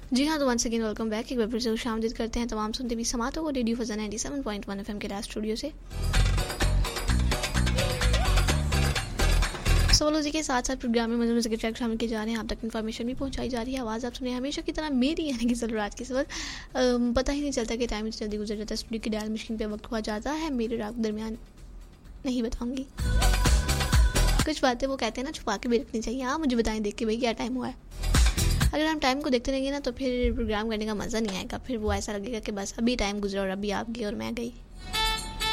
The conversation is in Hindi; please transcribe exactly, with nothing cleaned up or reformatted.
जी हाँ, तो वंस अगेन वेलकम बैक। एक बार फिर से खुशामदीद करते हैं तमाम सुनते भी समातों को radio फज़ा ninety seven point one FM के राज स्टूडियो से। सोलो जी के साथ साथ प्रोग्राम में मज़े मज़े के ट्रैक शामिल किए जा रहे हैं, आप तक इन्फॉर्मेशन भी पहुंचाई जा रही है। आवाज़ आप सुने हमेशा की तरह मेरी, यानी कि सलराज की। सवाल पता ही नहीं चलता कि टाइम जल्दी गुजर जाता है। स्टूडियो की डायल मशीन पे वक्त हुआ जाता है, मेरे रात दरमियान नहीं बताऊंगी। कुछ बातें वो कहते हैं ना, छुपा के भी रखनी चाहिए। हाँ, मुझे बताएं देख के भाई क्या टाइम हुआ है। अगर हम टाइम को देखते रहेंगे ना तो फिर प्रोग्राम करने का मज़ा नहीं आएगा। फिर वो ऐसा लगेगा कि बस अभी टाइम गुजरा और अभी आप गए और मैं गई।